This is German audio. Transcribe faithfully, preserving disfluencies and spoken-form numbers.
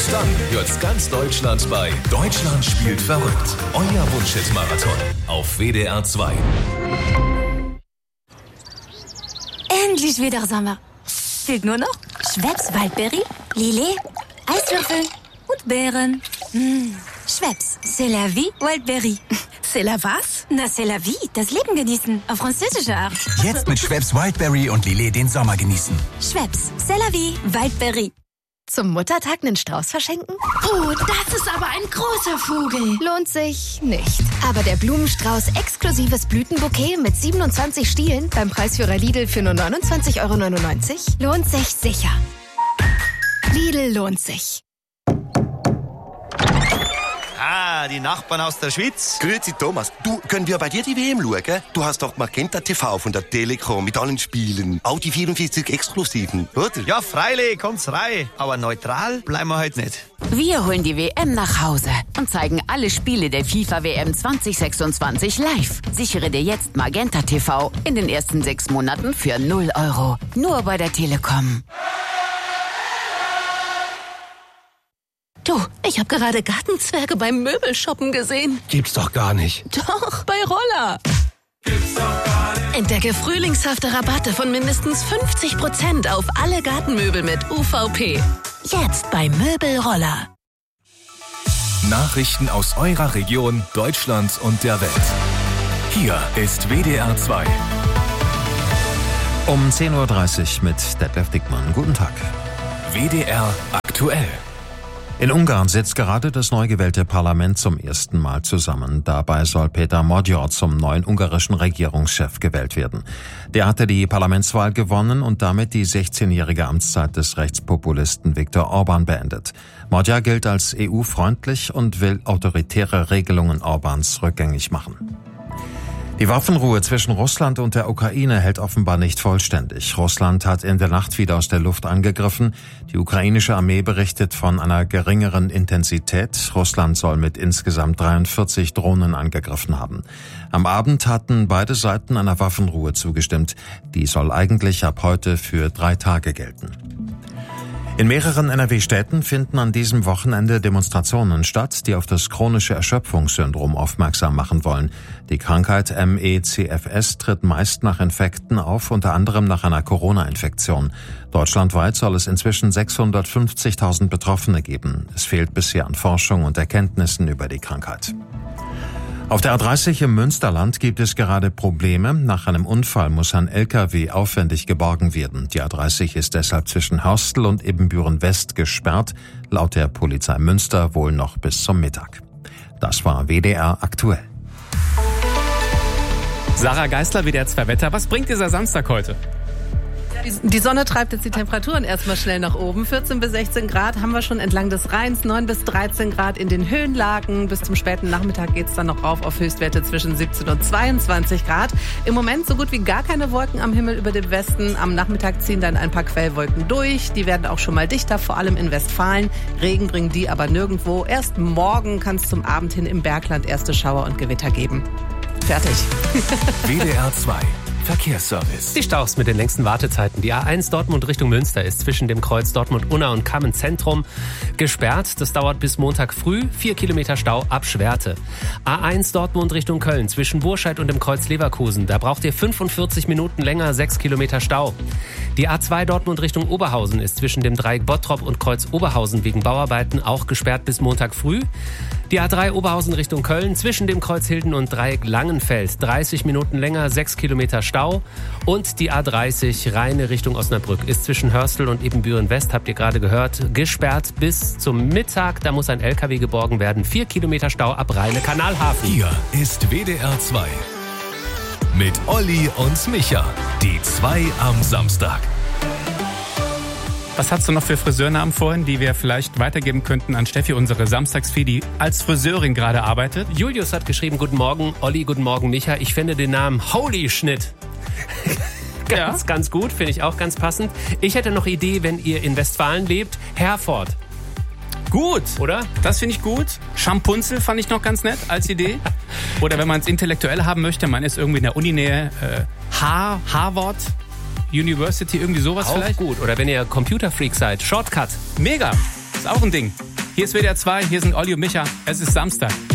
Und dann hört's ganz Deutschland bei Deutschland spielt verrückt. Euer Wunschhit-Marathon auf W D R zwei. Endlich wieder Sommer. Fehlt nur noch Schweppes Waldbeere, Lillet, Eiswürfel und Beeren. Mmh. Schweppes, c'est la vie, Wildberry. C'est la was? Na, c'est la vie, das Leben genießen, auf französische Art. Jetzt mit Schweppes Wildberry und Lillet den Sommer genießen. Schweppes, c'est la vie, Wildberry. Zum Muttertag einen Strauß verschenken? Oh, das ist aber ein großer Vogel. Lohnt sich nicht. Aber der Blumenstrauß exklusives Blütenbouquet mit siebenundzwanzig Stielen beim Preisführer Lidl für nur neunundzwanzig Euro neunundneunzig lohnt sich sicher. Lidl lohnt sich. Ah, die Nachbarn aus der Schweiz. Grüezi Thomas, du, können wir bei dir die W M schauen? Du hast doch Magenta T V von der Telekom mit allen Spielen. Auch die vierundvierzig Exklusiven, oder? Ja, freilich, kommt's rein. Aber neutral bleiben wir heute nicht. Wir holen die W M nach Hause und zeigen alle Spiele der FIFA W M zwanzig sechsundzwanzig live. Sichere dir jetzt Magenta T V in den ersten sechs Monaten für null Euro. Nur bei der Telekom. Du, ich habe gerade Gartenzwerge beim Möbelshoppen gesehen. Gibt's doch gar nicht. Doch, bei Roller. Gibt's doch gar nicht. Entdecke frühlingshafte Rabatte von mindestens fünfzig Prozent auf alle Gartenmöbel mit U V P. Jetzt bei Möbelroller. Nachrichten aus eurer Region, Deutschland und der Welt. Hier ist W D R zwei. Um zehn Uhr dreißig mit Detlef Dickmann. Guten Tag. W D R aktuell. In Ungarn sitzt gerade das neu gewählte Parlament zum ersten Mal zusammen. Dabei soll Péter Magyar zum neuen ungarischen Regierungschef gewählt werden. Der hatte die Parlamentswahl gewonnen und damit die sechzehnjährige Amtszeit des Rechtspopulisten Viktor Orbán beendet. Magyar gilt als E U-freundlich und will autoritäre Regelungen Orbáns rückgängig machen. Die Waffenruhe zwischen Russland und der Ukraine hält offenbar nicht vollständig. Russland hat in der Nacht wieder aus der Luft angegriffen. Die ukrainische Armee berichtet von einer geringeren Intensität. Russland soll mit insgesamt dreiundvierzig Drohnen angegriffen haben. Am Abend hatten beide Seiten einer Waffenruhe zugestimmt. Die soll eigentlich ab heute für drei Tage gelten. In mehreren N R W-Städten finden an diesem Wochenende Demonstrationen statt, die auf das chronische Erschöpfungssyndrom aufmerksam machen wollen. Die Krankheit M E C F S tritt meist nach Infekten auf, unter anderem nach einer Corona-Infektion. Deutschlandweit soll es inzwischen sechshundertfünfzigtausend Betroffene geben. Es fehlt bisher an Forschung und Erkenntnissen über die Krankheit. Auf der A dreißig im Münsterland gibt es gerade Probleme. Nach einem Unfall muss ein L K W aufwendig geborgen werden. Die A dreißig ist deshalb zwischen Hörstel und Ibbenbüren West gesperrt, laut der Polizei Münster wohl noch bis zum Mittag. Das war W D R aktuell. Sarah Geisler, W D R zwei Wetter. Was bringt dieser Samstag heute? Die Sonne treibt jetzt die Temperaturen erstmal schnell nach oben. vierzehn bis sechzehn Grad haben wir schon entlang des Rheins, neun bis dreizehn Grad in den Höhenlagen. Bis zum späten Nachmittag geht's dann noch rauf auf Höchstwerte zwischen siebzehn und zweiundzwanzig Grad. Im Moment so gut wie gar keine Wolken am Himmel über dem Westen. Am Nachmittag ziehen dann ein paar Quellwolken durch. Die werden auch schon mal dichter, vor allem in Westfalen. Regen bringen die aber nirgendwo. Erst morgen kann es zum Abend hin im Bergland erste Schauer und Gewitter geben. Fertig. W D R zwei. Verkehrsservice. Die Staus mit den längsten Wartezeiten. Die A eins Dortmund Richtung Münster ist zwischen dem Kreuz Dortmund-Unna und Kammen-Zentrum gesperrt. Das dauert bis Montag früh. Vier Kilometer Stau ab Schwerte. A eins Dortmund Richtung Köln zwischen Burscheid und dem Kreuz Leverkusen. Da braucht ihr fünfundvierzig Minuten länger, sechs Kilometer Stau. Die A zwei Dortmund Richtung Oberhausen ist zwischen dem Dreieck Bottrop und Kreuz Oberhausen wegen Bauarbeiten auch gesperrt bis Montag früh. Die A drei Oberhausen Richtung Köln zwischen dem Kreuz Hilden und Dreieck Langenfeld. dreißig Minuten länger, sechs Kilometer Stau. Und die A dreißig Rheine Richtung Osnabrück ist zwischen Hörstel und Ibbenbüren West, habt ihr gerade gehört, gesperrt bis zum Mittag. Da muss ein L K W geborgen werden. vier Kilometer Stau ab Rheine-Kanalhafen. Hier ist W D R zwei. Mit Olli und Micha. Die zwei am Samstag. Was hast du noch für Friseurnamen vorhin, die wir vielleicht weitergeben könnten an Steffi, unsere Samstagsfee, die als Friseurin gerade arbeitet? Julius hat geschrieben, guten Morgen, Olli, guten Morgen, Micha. Ich finde den Namen Holy Schnitt ganz, ja. ganz gut, finde ich auch ganz passend. Ich hätte noch Idee, wenn ihr in Westfalen lebt, Herford. Gut, oder? Das finde ich gut. Schampunzel fand ich noch ganz nett als Idee. Oder wenn man es intellektuell haben möchte, man ist irgendwie in der Uninähe, äh, Har- Harvard University, irgendwie sowas auch vielleicht. Gut. Oder wenn ihr Computerfreak seid, Shortcut. Mega, ist auch ein Ding. Hier ist W D R zwei, hier sind Olli und Micha. Es ist Samstag.